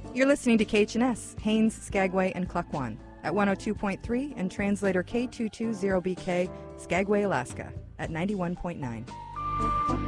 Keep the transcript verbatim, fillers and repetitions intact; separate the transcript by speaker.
Speaker 1: You're listening to K H N S, Haines, Skagway, and Klukwan at one oh two point three and translator K two two zero B K, Skagway, Alaska at ninety-one point nine.